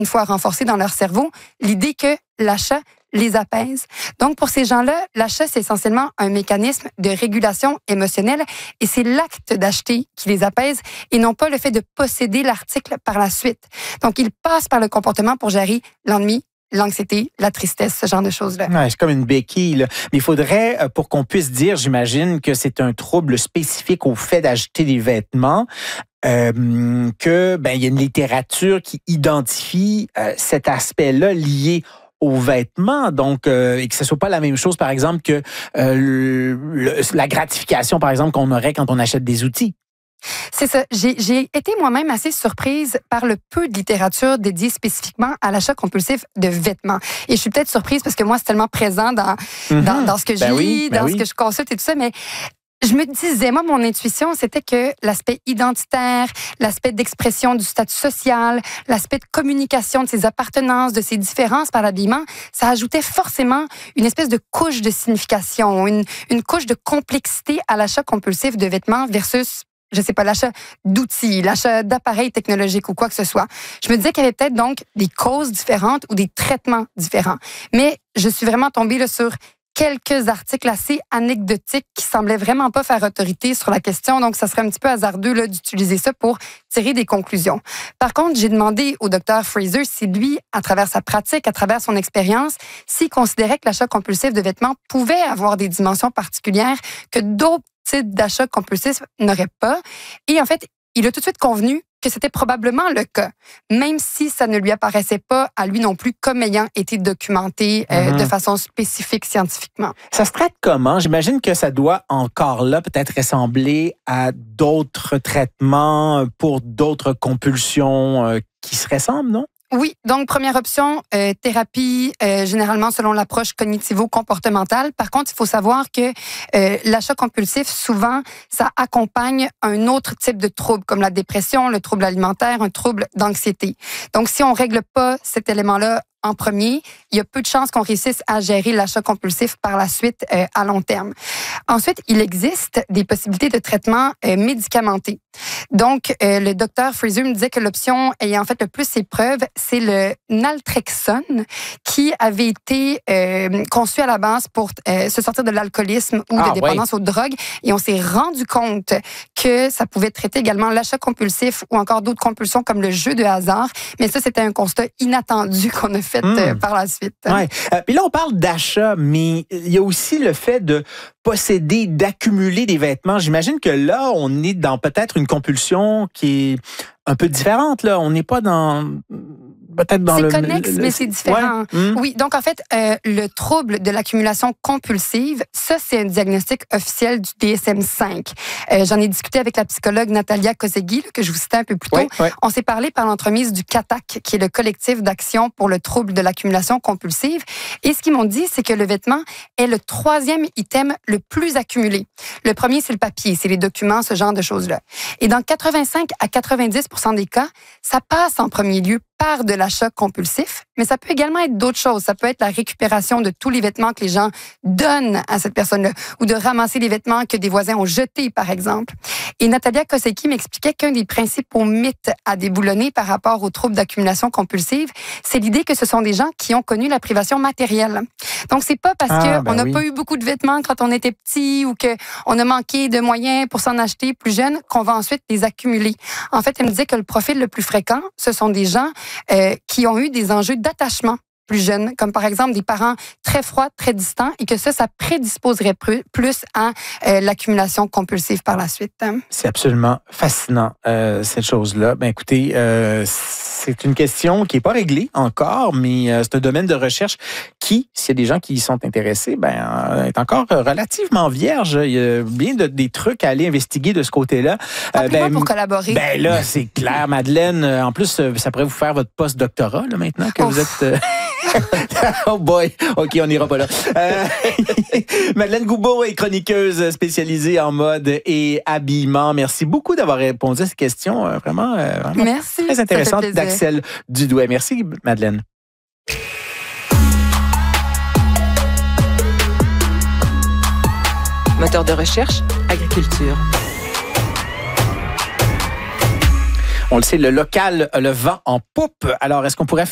une fois renforcée dans leur cerveau, l'idée que l'achat les apaise. Donc, pour ces gens-là, l'achat, c'est essentiellement un mécanisme de régulation émotionnelle et c'est l'acte d'acheter qui les apaise et non pas le fait de posséder l'article par la suite. Donc, ils passent par le comportement pour gérer l'ennui, l'anxiété, la tristesse, ce genre de choses-là. Ouais, c'est comme une béquille, là. Mais il faudrait, pour qu'on puisse dire, j'imagine, que c'est un trouble spécifique au fait d'acheter des vêtements, que il y a une littérature qui identifie cet aspect-là lié aux vêtements, donc et que ce soit pas la même chose, par exemple, que la gratification, par exemple, qu'on aurait quand on achète des outils. C'est ça. J'ai été moi-même assez surprise par le peu de littérature dédiée spécifiquement à l'achat compulsif de vêtements. Et je suis peut-être surprise parce que moi, c'est tellement présent dans ce que je lis, dans ce que je consulte et tout ça, mais je me disais, moi, mon intuition, c'était que l'aspect identitaire, l'aspect d'expression du statut social, l'aspect de communication de ses appartenances, de ses différences par l'habillement, ça ajoutait forcément une espèce de couche de signification, une couche de complexité à l'achat compulsif de vêtements versus, je sais pas, l'achat d'outils, l'achat d'appareils technologiques ou quoi que ce soit. Je me disais qu'il y avait peut-être donc des causes différentes ou des traitements différents. Mais je suis vraiment tombée là, sur quelques articles assez anecdotiques qui semblaient vraiment pas faire autorité sur la question. Donc, ça serait un petit peu hasardeux là, d'utiliser ça pour tirer des conclusions. Par contre, j'ai demandé au docteur Fraser si lui, à travers sa pratique, à travers son expérience, s'il considérait que l'achat compulsif de vêtements pouvait avoir des dimensions particulières que d'autres types d'achats compulsifs n'auraient pas. Et en fait, il a tout de suite convenu que c'était probablement le cas, même si ça ne lui apparaissait pas à lui non plus comme ayant été documenté de façon spécifique scientifiquement. Ça se traite comment? J'imagine que ça doit encore là peut-être ressembler à d'autres traitements pour d'autres compulsions qui se ressemblent, non? Oui, donc première option, thérapie, généralement selon l'approche cognitivo-comportementale. Par contre, il faut savoir que l'achat compulsif, souvent, ça accompagne un autre type de trouble, comme la dépression, le trouble alimentaire, un trouble d'anxiété. Donc, si on règle pas cet élément-là en premier, il y a peu de chances qu'on réussisse à gérer l'achat compulsif par la suite à long terme. Ensuite, il existe des possibilités de traitement médicamenté. Donc, le docteur Fraser me disait que l'option ayant fait le plus ses preuves, c'est le naltrexone qui avait été conçu à la base pour se sortir de l'alcoolisme ou de dépendance aux drogues. Et on s'est rendu compte que ça pouvait traiter également l'achat compulsif ou encore d'autres compulsions comme le jeu de hasard. Mais ça, c'était un constat inattendu qu'on a fait par la suite. Ouais. Puis là, on parle d'achat, mais il y a aussi le fait de posséder, d'accumuler des vêtements. J'imagine que là, on est dans peut-être une compulsion qui est un peu différente. Là, on n'est pas dans... Peut-être dans c'est connexe, mais c'est différent. Ouais. Oui, donc en fait, le trouble de l'accumulation compulsive, ça, c'est un diagnostic officiel du DSM-5. J'en ai discuté avec la psychologue Natalia Kosegui, que je vous citais un peu plus tôt. Ouais. On s'est parlé par l'entremise du CATAC, qui est le collectif d'action pour le trouble de l'accumulation compulsive. Et ce qu'ils m'ont dit, c'est que le vêtement est le 3e item le plus accumulé. Le premier, c'est le papier, c'est les documents, ce genre de choses-là. Et dans 85 à 90% des cas, ça passe en premier lieu par de l'achat compulsif, mais ça peut également être d'autres choses. Ça peut être la récupération de tous les vêtements que les gens donnent à cette personne-là ou de ramasser les vêtements que des voisins ont jetés, par exemple. Et Natalia Kosecki m'expliquait qu'un des principaux mythes à déboulonner par rapport aux troubles d'accumulation compulsive, c'est l'idée que ce sont des gens qui ont connu la privation matérielle. Donc, c'est pas parce qu'on n'a pas eu beaucoup de vêtements quand on était petit ou qu'on a manqué de moyens pour s'en acheter plus jeune qu'on va ensuite les accumuler. En fait, elle me disait que le profil le plus fréquent, ce sont des gens qui ont eu des enjeux d'attachement plus jeunes, comme par exemple des parents très froids, très distants, et que ça prédisposerait plus à l'accumulation compulsive par la suite. C'est absolument fascinant, cette chose-là. Ben écoutez, c'est une question qui n'est pas réglée encore, mais c'est un domaine de recherche qui, s'il y a des gens qui y sont intéressés, est encore relativement vierge. Il y a bien des trucs à aller investiguer de ce côté-là. Pour collaborer. Ben là, c'est clair, Madeleine. En plus, ça pourrait vous faire votre post-doctorat là, maintenant que vous êtes... Oh boy! OK, on n'ira pas là. Madeleine Goubeau est chroniqueuse spécialisée en mode et habillement. Merci beaucoup d'avoir répondu à cette question. Vraiment merci, très intéressante d'Axel Dudouet. Merci, Madeleine. Moteur de recherche, agriculture. On le sait, le local a le vent en poupe. Alors, est-ce qu'on pourrait